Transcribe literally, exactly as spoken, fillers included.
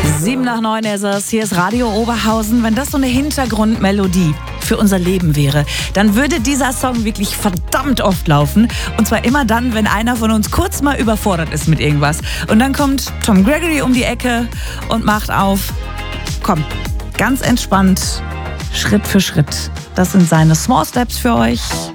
Sieben nach neun ist es. Hier ist Radio Oberhausen. Wenn das so eine Hintergrundmelodie für unser Leben wäre, dann würde dieser Song wirklich verdammt oft laufen. Und zwar immer dann, wenn einer von uns kurz mal überfordert ist mit irgendwas. Und dann kommt Tom Gregory um die Ecke und macht auf. Komm, ganz entspannt, Schritt für Schritt. Das sind seine Small Steps für euch.